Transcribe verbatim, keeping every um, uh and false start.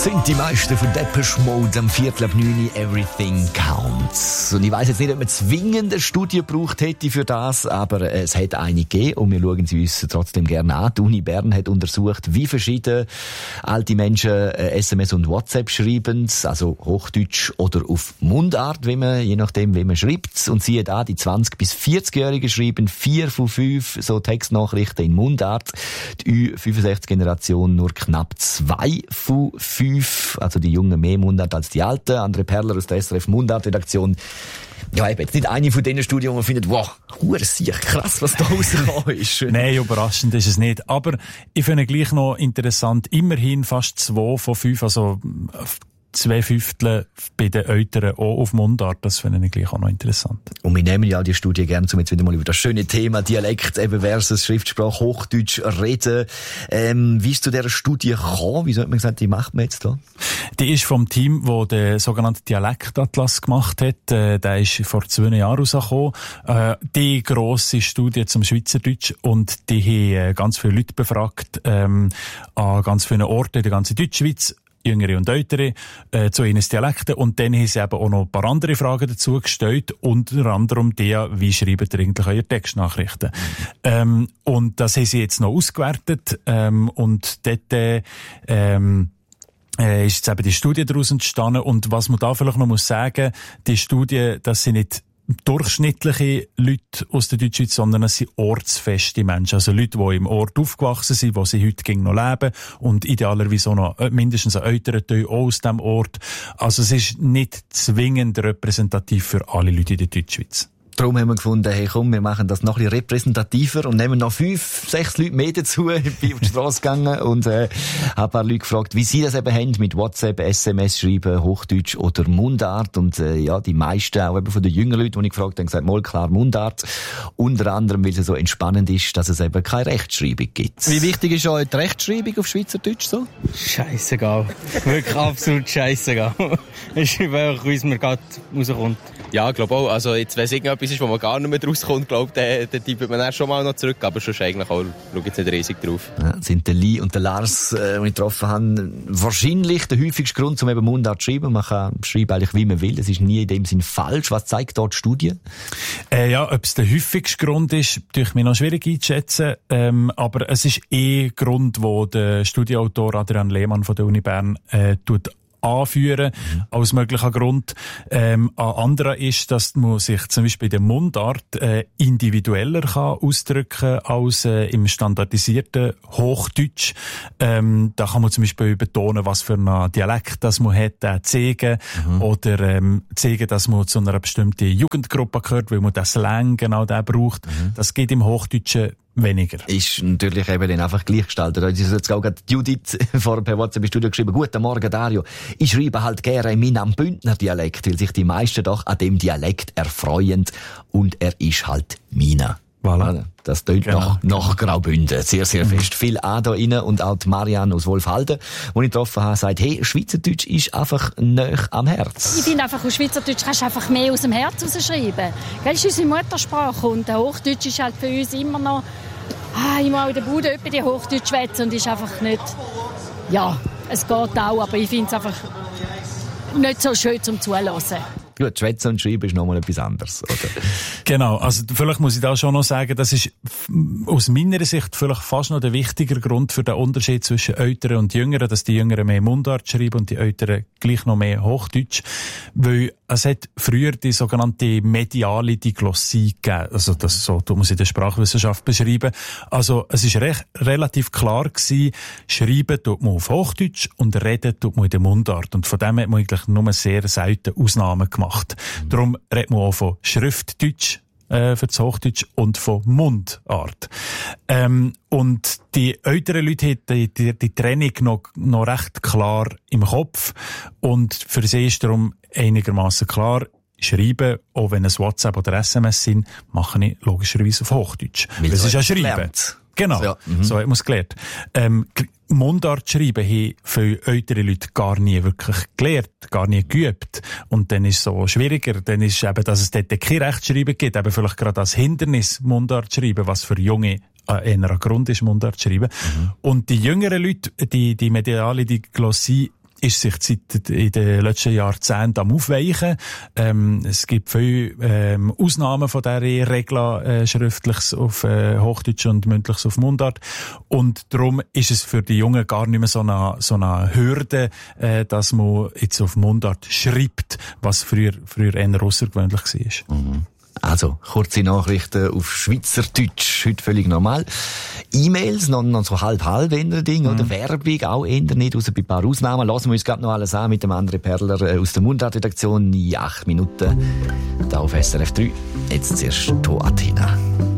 sind die meisten von Depeche Mode am Viertel ab neun Everything Counts. Und ich weiss jetzt nicht, ob man zwingend eine Studie gebraucht hätte für das, aber es hat eine gegeben und wir schauen sie uns trotzdem gerne an. Die Uni Bern hat untersucht, wie verschieden alte Menschen S M S und WhatsApp schreiben, also Hochdeutsch oder auf Mundart, wie man, je nachdem, wie man schreibt. Und siehe da, die zwanzig- bis vierzig-Jährigen schreiben vier von fünf so Textnachrichten in Mundart. Die Ü fünfundsechzig-Generation nur knapp zwei von fünf, also die Jungen mehr Mundart als die Alten. André Perler aus der S R F Mundart-Redaktion. Ja, eben, jetzt nicht eine von diesen Studien, wo man findet, wow, hurensicher krass, was da rausgekommen ist. Nein, überraschend ist es nicht. Aber ich finde gleich noch interessant, immerhin fast zwei von fünf, also zwei Fünftel bei den Älteren auch auf Mundart. Das finde ich gleich auch noch interessant. Und wir nehmen ja die Studie gerne, um jetzt wieder mal über das schöne Thema Dialekt eben versus Schriftsprache Hochdeutsch reden. Ähm, wie ist zu dieser Studie gekommen? Wieso hat man gesagt, die macht man jetzt da? Die ist vom Team, das den sogenannten Dialektatlas gemacht hat. Äh, der ist vor zwei Jahren rausgekommen. Äh, die grosse Studie zum Schweizerdeutsch. Und die haben äh, ganz viele Leute befragt, ähm, an ganz vielen Orten in der ganzen Deutschschweiz. Jüngere und Ältere, äh, zu ihren Dialekten. Und dann haben sie eben auch noch ein paar andere Fragen dazu gestellt. Unter anderem die, wie schreiben ihr eigentlich eure Textnachrichten? Mhm. Ähm, und das haben sie jetzt noch ausgewertet. Ähm, und dort, äh, ähm, äh, ist jetzt eben die Studie daraus entstanden. Und was man da vielleicht noch muss sagen, die Studie, das sind nicht durchschnittliche Leute aus der Deutschschweiz, sondern es sind ortsfeste Menschen. Also Leute, die im Ort aufgewachsen sind, wo sie heute noch leben und idealerweise auch noch mindestens ein älterer Teil auch aus diesem Ort. Also es ist nicht zwingend repräsentativ für alle Leute in der Deutschschweiz. Darum haben wir gefunden, hey komm, wir machen das noch ein bisschen repräsentativer und nehmen noch fünf, sechs Leute mehr dazu. Ich bin auf die Strasse gegangen und äh, habe ein paar Leute gefragt, wie sie das eben haben mit WhatsApp, S M S schreiben, Hochdeutsch oder Mundart. Und äh, ja, die meisten, auch eben von den jüngeren Leuten, die ich gefragt habe, haben gesagt, mal klar Mundart. Unter anderem, weil es so entspannend ist, dass es eben keine Rechtschreibung gibt. Wie wichtig ist euch die Rechtschreibung auf Schweizerdeutsch so? Scheissegal. Wirklich absolut scheissegal. Ich schreibe einfach, wie es mir gerade rauskommt. Ja, ich glaube auch. Also jetzt, wenn es irgendetwas ist, wo man gar nicht mehr rauskommt, glaube ich, dann, dann tippt man dann schon mal noch zurück. Aber schon eigentlich auch, schau jetzt nicht riesig drauf. Ja, sind der Lee und der Lars, äh, die ich getroffen habe, wahrscheinlich der häufigste Grund, um eben Mundart zu schreiben. Man kann schreiben eigentlich, wie man will. Das ist nie in dem Sinn falsch. Was zeigt dort die Studie? Äh, ja, ob es der häufigste Grund ist, natürlich mir noch schwierig einzuschätzen. Ähm, aber es ist eh Grund, wo der Studienautor Adrian Lehmann von der Uni Bern äh, tut anführen, mhm. als möglicher Grund. Ähm, ein anderer ist, dass man sich zum Beispiel in der Mundart äh, individueller kann ausdrücken als äh, im standardisierten Hochdeutsch. Ähm, da kann man zum Beispiel betonen, was für einen Dialekt das man hat, äh, zeigen mhm. oder ähm, zeigen, dass man zu einer bestimmten Jugendgruppe gehört, weil man das Slang genau da braucht. Mhm. Das geht im Hochdeutschen weniger. Ist natürlich eben dann einfach gleichgestaltet. Es ist jetzt auch gerade Judith vor per WhatsApp im Studio geschrieben, guten Morgen Dario, ich schreibe halt gerne in meinem Bündner Dialekt, weil sich die meisten doch an dem Dialekt erfreuen und er ist halt meiner. Voilà. Das tönt genau. nach, nach Graubünden. Sehr, sehr mhm. fest. Viel an da rein und auch die Marianne aus Wolfhalden, die ich getroffen habe, sagt, hey, Schweizerdeutsch ist einfach nahe am Herz. Ich finde einfach, aus Schweizerdeutsch kannst du einfach mehr aus dem Herz rausschreiben. Das ist unsere Muttersprache und der Hochdeutsch ist halt für uns immer noch, ah, immer auch in der Bude etwa die Hochdeutsch schwätzen und ist einfach nicht, ja, es geht auch, aber ich finde es einfach nicht so schön zum Zuhören. Gut, Schwätzen und Schreiben ist nochmal etwas anderes, oder? Genau, also vielleicht muss ich da schon noch sagen, das ist aus meiner Sicht vielleicht fast noch der wichtigere Grund für den Unterschied zwischen Älteren und Jüngeren, dass die Jüngeren mehr Mundart schreiben und die Älteren gleich noch mehr Hochdeutsch, weil es hat früher die sogenannte mediale Diglossie gegeben, also das so, da muss ich in der Sprachwissenschaft beschreiben. Also es ist recht, relativ klar gewesen, schreiben tut man auf Hochdeutsch und reden tut man in der Mundart und von dem hat man eigentlich nur sehr selten Ausnahmen gemacht. Mhm. Darum redet man auch von Schriftdeutsch äh, für das Hochdeutsch und von Mundart. Ähm, und die älteren Leute haben die, die, die Trennung noch, noch recht klar im Kopf und für sie ist darum einigermaßen klar, schreiben, auch wenn es WhatsApp oder S M S sind, mache ich logischerweise auf Hochdeutsch. Weil das ist ja Schreiben. Gelernt. Genau, ja. mhm. so hat man es gelernt. Ähm, Mundart schreiben haben für ältere Leute gar nie wirklich gelernt, gar nie geübt. Und dann ist es so schwieriger. Dann ist eben, dass es dort kein Rechtschreiben gibt, eben vielleicht gerade als Hindernis Mundart schreiben, was für Junge äh, eher ein Grund ist, Mundart schreiben. Mhm. Und die jüngeren Leute, die, die mediale Diglossie ist sich seit in den letzten Jahrzehnten am Aufweichen. Ähm, es gibt viele ähm, Ausnahmen von dieser Regel, äh, schriftliches auf äh, Hochdeutsch und mündliches auf Mundart. Und darum ist es für die Jungen gar nicht mehr so eine, so eine Hürde, äh, dass man jetzt auf Mundart schreibt, was früher, früher eher außergewöhnlich war. Mhm. Also, kurze Nachrichten auf Schweizerdeutsch, heute völlig normal. E-Mails, noch, noch so halb-halb Ding, oder? Mhm. Werbung auch eher nicht, außer bei ein paar Ausnahmen. Lassen wir uns gerade noch alles an mit dem André Perler äh, aus der Mundart-Redaktion in acht Minuten. Da auf S R F drei. Jetzt zuerst To Athena.